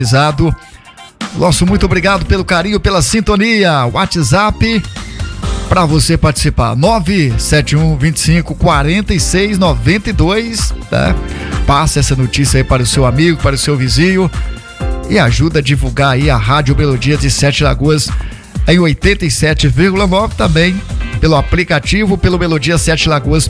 Nosso muito obrigado pelo carinho, pela sintonia. WhatsApp para você participar, 971 25 46 92, tá? Passe essa notícia aí para o seu amigo, para o seu vizinho e ajuda a divulgar aí a Rádio Melodia de Sete Lagoas em 87,9, também pelo aplicativo, pelo melodiasetelagoas.com.br.